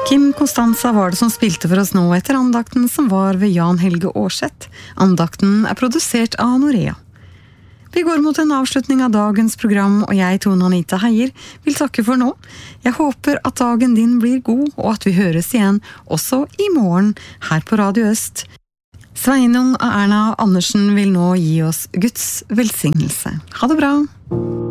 Kim Konstanza var det som spilte for oss nå etter andakten som var ved Jan Helge Aarseth. Andakten produsert av Norea. Vi går mot en avslutning av dagens program, og jeg, Tone Anita Heier, vil takke for nå. Jeg håper at dagen din blir god, og at vi høres igjen også i morgen her på Radio Øst. Sveinung og Erna Andersen vil nå gi oss Guds velsignelse. Ha det bra!